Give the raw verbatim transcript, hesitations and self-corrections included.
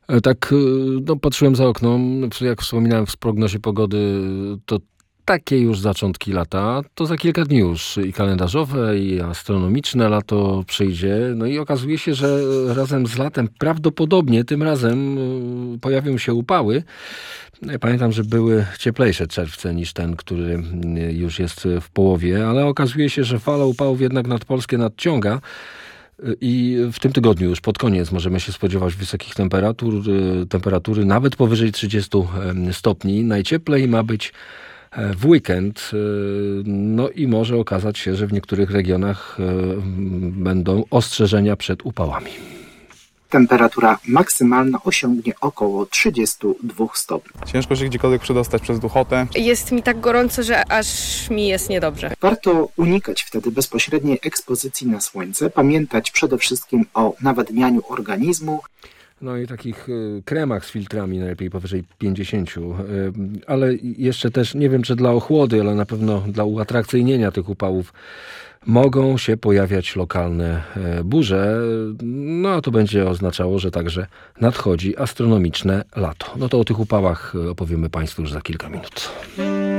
E, Tak, e, no, patrzyłem za okno, jak wspominałem w prognozie pogody, to takie już zaczątki lata, to za kilka dni już i kalendarzowe, i astronomiczne lato przyjdzie. No i okazuje się, że razem z latem prawdopodobnie tym razem y, pojawią się upały. Ja pamiętam, że były cieplejsze czerwce niż ten, który y, już jest w połowie, ale okazuje się, że fala upałów jednak nad Polskę nadciąga. I w tym tygodniu już pod koniec możemy się spodziewać wysokich temperatur, y, temperatury nawet powyżej trzydziestu stopni. Najcieplej ma być e, w weekend, y, no i może okazać się, że w niektórych regionach y, będą ostrzeżenia przed upałami. Temperatura maksymalna osiągnie około trzydzieści dwa stopni. Ciężko się gdziekolwiek przedostać przez duchotę. Jest mi tak gorąco, że aż mi jest niedobrze. Warto unikać wtedy bezpośredniej ekspozycji na słońce, pamiętać przede wszystkim o nawadnianiu organizmu. No i takich y, kremach z filtrami najlepiej powyżej pięćdziesięciu. Y, ale jeszcze też, nie wiem czy dla ochłody, ale na pewno dla uatrakcyjnienia tych upałów mogą się pojawiać lokalne e, burze. No a to będzie oznaczało, że także nadchodzi astronomiczne lato. No to o tych upałach opowiemy Państwu już za kilka minut.